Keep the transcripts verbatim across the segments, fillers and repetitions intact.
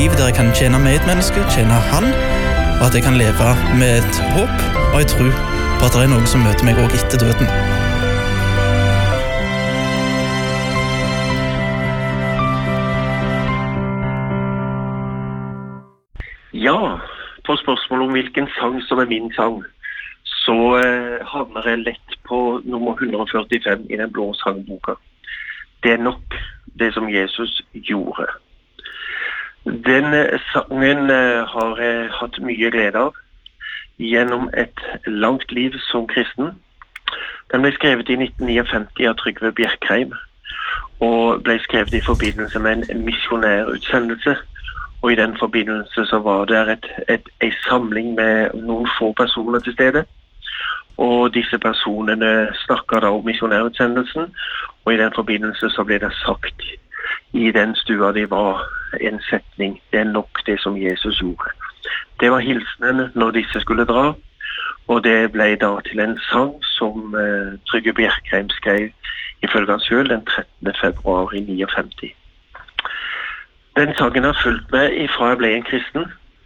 liv der jeg kan tjene medmennesker, tjene han, og at jeg kan leve med et håp og en tro på at det er noe som møter meg også etter døden. Ja, på spørsmål om hvilken sang som er min sang, så eh, havner jeg lett på nummer et hundre og førtifem i den blå sangboka. Det er nok det som Jesus gjorde. Den sangen har jeg hatt mye glede av gjennom et langt liv som kristen. Den ble skrevet i nitten femtini av Trygve Bjerkreim, og ble skrevet i forbindelse med en misjonærutsendelse. Og i den forbindelse så var det et, et, en samling med noen få personer til stede. Og disse personene snakket da om misjonærutsendelsen, og i den forbindelse så ble det sagt i den stua de var en setning: det er nok det som Jesus gjorde. Det var hilsenen når disse skulle dra, og det ble da til en sang som uh, Trygve Bjerkreim skrev ifølge han selv den trettende februar i femtini. Den sangen har fulgt meg ifra jeg ble en kristen,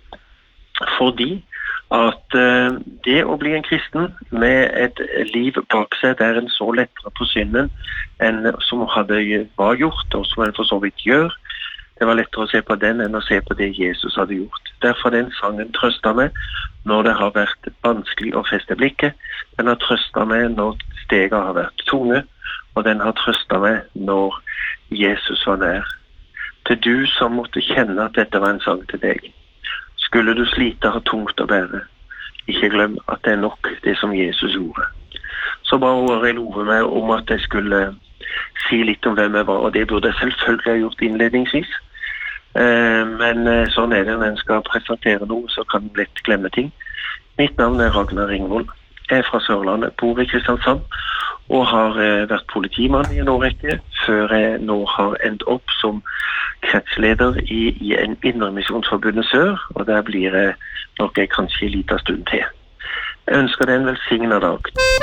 fordi at uh, det å bli en kristen med et liv bak seg der en så lettere på synden enn som hadde var gjort, og som en for så vidt gjør, det var lettere å se på den enn å se på det Jesus hadde gjort. Derfor den sangen trøster meg når det har vært vanskelig å feste blikket, den har trøstet meg når steget har vært tunge, og den har trøstet meg når Jesus var nær. Til du som måtte kjenne at dette var en sang til deg. Skulle du slite ha tungt å bære, ikke glem at det er nok det som Jesus gjorde. Så ba Arild Ove meg om at jeg skulle si litt om hvem jeg var, og det burde jeg selvfølgelig ha gjort innledningsvis. Eh, men sånn er det når en skal presentere noe, så kan en lett glemme ting. Mitt navn er Ragnar Ringvold. Jeg er fra Sørlandet, bor i Kristiansand, og har eh, vært politimann i en årrekke, før jeg nå har endt opp som kretsleder i, i en Indremisjonsforbundet Sør, og der blir jeg nok kanskje en liten stund til. Jeg ønsker deg en velsignet dag.